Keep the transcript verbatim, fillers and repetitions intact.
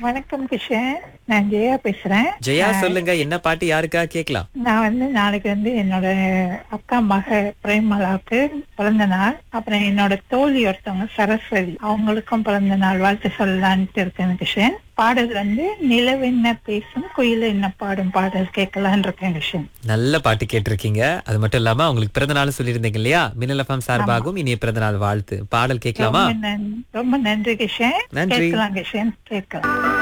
வணக்கம் கிஷன், நான் ஜெயா பேசுறேன். ஜெயா சொல்லுங்க, என்ன பாட்டு யாருக்கா கேக்கலாம்? நான் வந்து நாளைக்கு வந்து என்னோட அக்கா மக பிரேமலாவுக்கு பிறந்த நாள். அப்புறம் என்னோட தோழி ஒருத்தவங்க சரஸ்வதி, அவங்களுக்கும் பிறந்த நாள் வாழ்த்து சொல்லலான்ட்டு இருக்கேன் கிஷன். பாடல் வந்து நிலவென்ன பேசும் குயில் என்ன பாடும் பாடல் கேட்கலான் இருக்கேன் கிஷன். நல்ல பாட்டு கேட்டிருக்கீங்க. அது மட்டும் இல்லாம உங்களுக்கு பிறந்த நாள் சொல்லியிருந்தீங்க இல்லையா? மின்னல் எஃப்எம் சார்பாகவும் இனிய பிறந்த நாள் வாழ்த்து. பாடல் கேட்கலாமா? ரொம்ப நன்- ரொம்ப நன்றி கிஷன். நன்றி. கேட்கலாம் கிஷன், கேட்கலாம்.